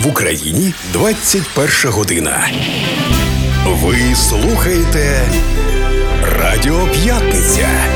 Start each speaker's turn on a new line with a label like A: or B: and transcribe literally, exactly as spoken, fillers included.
A: В Україні двадцять перша година. Ви слухаєте Радіо П'ятниця.